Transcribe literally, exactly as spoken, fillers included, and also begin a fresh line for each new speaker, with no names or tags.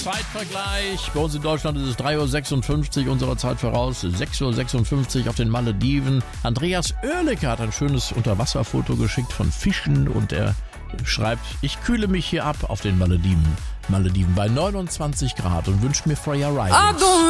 Zeitvergleich. Bei uns in Deutschland ist es drei Uhr sechsundfünfzig unserer Zeit voraus. sechs Uhr sechsundfünfzig auf den Malediven. Andreas Oerlikon hat ein schönes Unterwasserfoto geschickt von Fischen und er schreibt, ich kühle mich hier ab auf den Malediven. Malediven bei neunundzwanzig Grad und wünscht mir Freya Ridings.